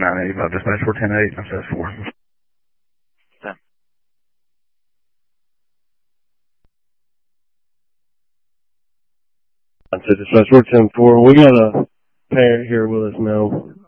985, dispatch 410-8, I'm SAS 4. Okay. I said dispatch 410-4, we got a parent here with us now.